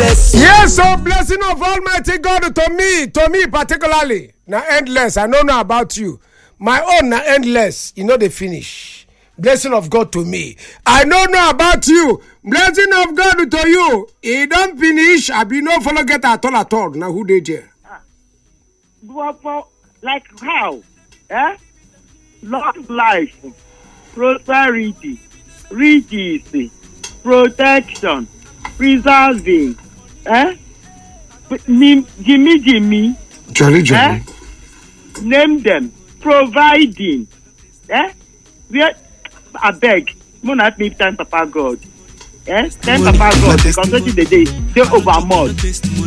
endless. Yes, so blessing of Almighty God to me particularly. Now endless. I don't know about you. My own na endless. You know they finish. Blessing of God to me. I don't know about you. Blessing of God to you. It don't finish. I be no follow get at all. Now who they jail? Like how? Eh? Long life, prosperity, riches, protection, preserving. Eh? Jimmy. Jolly. Eh? Name them. Providing. Eh? I beg. No not me time Papa God. Eh? Thank Papa God because what they over more.